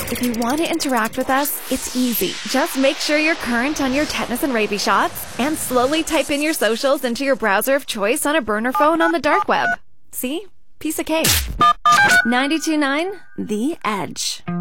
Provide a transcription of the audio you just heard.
If you want to interact with us, it's easy. Just make sure you're current on your tetanus and rabies shots and slowly type in your socials into your browser of choice on a burner phone on the dark web. See? Piece of cake. 92.9 The Edge.